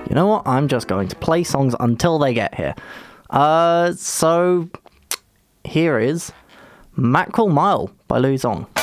You know what? I'm just going to play songs until they get here. So here is Mackerel Mile by Lou Zong.